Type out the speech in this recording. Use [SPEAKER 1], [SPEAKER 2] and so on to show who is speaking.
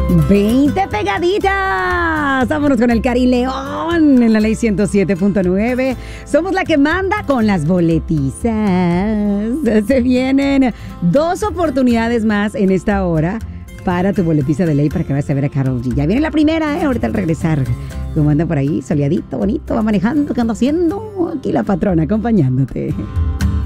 [SPEAKER 1] 20 pegaditas. Vámonos con el Cari León en la ley 107.9. Somos la que manda con las boletizas. Se vienen 2 oportunidades más en esta hora para tu boletiza de ley para que vayas a ver a Karol G. Ya viene la primera, ahorita al regresar. Como anda por ahí, soleadito, bonito, va manejando. ¿Qué anda haciendo? Aquí la patrona acompañándote.